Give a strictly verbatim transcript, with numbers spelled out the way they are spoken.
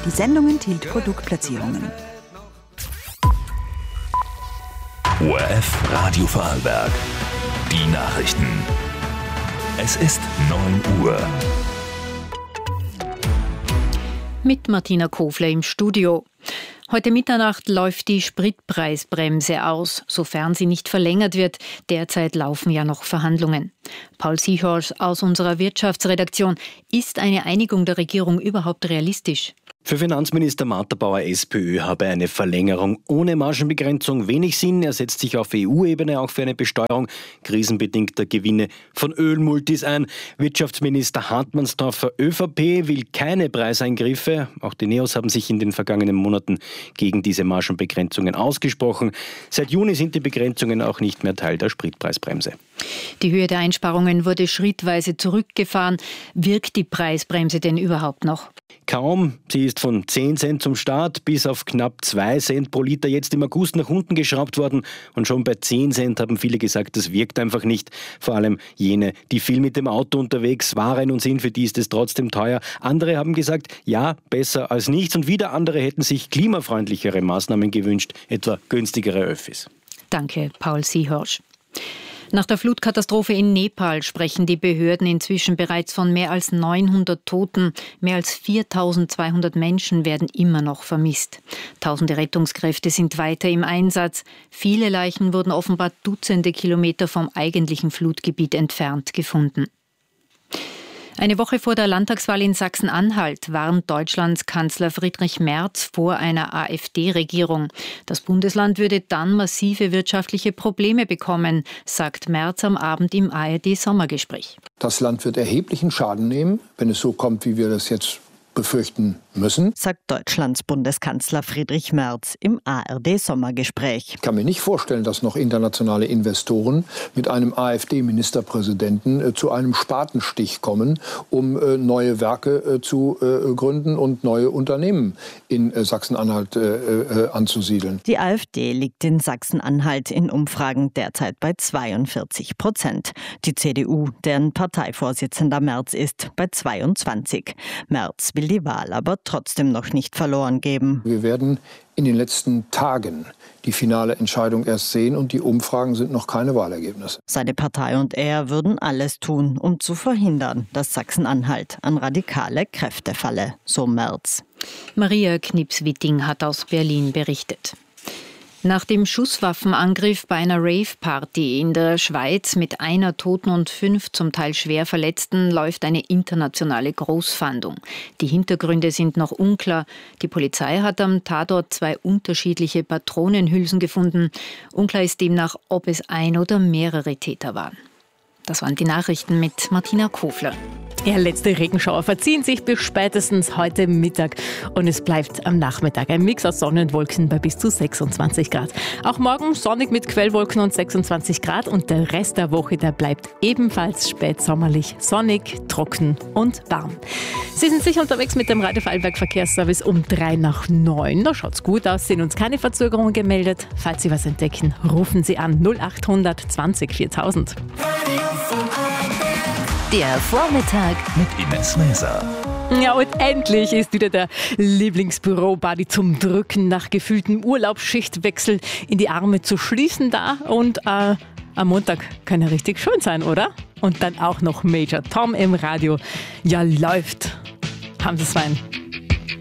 Die Sendung enthielt Produktplatzierungen. O R F Radio Vorarlberg. Die Nachrichten. Es ist neun Uhr. Mit Martina Kofler im Studio. Heute Mitternacht läuft die Spritpreisbremse aus, sofern sie nicht verlängert wird. Derzeit laufen ja noch Verhandlungen. Paul Siechhorst aus unserer Wirtschaftsredaktion. Ist eine Einigung der Regierung überhaupt realistisch? Für Finanzminister Martha Bauer SPÖ habe eine Verlängerung ohne Margenbegrenzung wenig Sinn. Er setzt sich auf E U-Ebene auch für eine Besteuerung krisenbedingter Gewinne von Ölmultis ein. Wirtschaftsminister Hartmannsdorfer ÖVP will keine Preiseingriffe. Auch die Neos haben sich in den vergangenen Monaten gegen diese Margenbegrenzungen ausgesprochen. Seit Juni sind die Begrenzungen auch nicht mehr Teil der Spritpreisbremse. Die Höhe der Einsparungen wurde schrittweise zurückgefahren. Wirkt die Preisbremse denn überhaupt noch? Kaum. Sie ist von zehn Cent zum Start bis auf knapp zwei Cent pro Liter jetzt im August nach unten geschraubt worden. Und schon bei zehn Cent haben viele gesagt, das wirkt einfach nicht. Vor allem jene, die viel mit dem Auto unterwegs waren und sind, für die ist es trotzdem teuer. Andere haben gesagt, ja, besser als nichts. Und wieder andere hätten sich klimafreundlichere Maßnahmen gewünscht, etwa günstigere Öffis. Danke, Paul Siechhorst. Nach der Flutkatastrophe in Nepal sprechen die Behörden inzwischen bereits von mehr als neunhundert Toten. Mehr als viertausendzweihundert Menschen werden immer noch vermisst. Tausende Rettungskräfte sind weiter im Einsatz. Viele Leichen wurden offenbar Dutzende Kilometer vom eigentlichen Flutgebiet entfernt gefunden. Eine Woche vor der Landtagswahl in Sachsen-Anhalt warnt Deutschlands Kanzler Friedrich Merz vor einer AfD-Regierung. Das Bundesland würde dann massive wirtschaftliche Probleme bekommen, sagt Merz am Abend im A R D-Sommergespräch. Das Land wird erheblichen Schaden nehmen, wenn es so kommt, wie wir das jetzt befürchten müssen, sagt Deutschlands Bundeskanzler Friedrich Merz im A R D-Sommergespräch. Ich kann mir nicht vorstellen, dass noch internationale Investoren mit einem AfD-Ministerpräsidenten äh, zu einem Spatenstich kommen, um äh, neue Werke äh, zu äh, gründen und neue Unternehmen in äh, Sachsen-Anhalt äh, äh, anzusiedeln. Die AfD liegt in Sachsen-Anhalt in Umfragen derzeit bei zweiundvierzig Prozent. Die C D U, deren Parteivorsitzender Merz ist, bei zweiundzwanzig. Merz will die Wahl aber trotzdem noch nicht verloren geben. Wir werden in den letzten Tagen die finale Entscheidung erst sehen und die Umfragen sind noch keine Wahlergebnisse. Seine Partei und er würden alles tun, um zu verhindern, dass Sachsen-Anhalt an radikale Kräfte falle, so Merz. Maria Knips-Witting hat aus Berlin berichtet. Nach dem Schusswaffenangriff bei einer Rave-Party in der Schweiz mit einer Toten und fünf zum Teil schwer Verletzten läuft eine internationale Großfahndung. Die Hintergründe sind noch unklar. Die Polizei hat am Tatort zwei unterschiedliche Patronenhülsen gefunden. Unklar ist demnach, ob es ein oder mehrere Täter waren. Das waren die Nachrichten mit Martina Kofler. Ja, letzte Regenschauer verziehen sich bis spätestens heute Mittag und es bleibt am Nachmittag ein Mix aus Sonne und Wolken bei bis zu sechsundzwanzig Grad. Auch morgen sonnig mit Quellwolken und sechsundzwanzig Grad und der Rest der Woche, der bleibt ebenfalls spätsommerlich, sonnig, trocken und warm. Sie sind sicher unterwegs mit dem Radio Vorarlberg Verkehrsservice um drei nach neun. Da schaut's gut aus, sind uns keine Verzögerungen gemeldet. Falls Sie was entdecken, rufen Sie an null achthundert zwanzig viertausend. Der Vormittag mit Ines Maeser. Ja, und endlich ist wieder der Lieblingsbüro-Buddy zum Drücken nach gefühltem Urlaubsschichtwechsel in die Arme zu schließen da. Und äh, am Montag kann ja richtig schön sein, oder? Und dann auch noch Major Tom im Radio. Ja, läuft. Haben Sie es fein.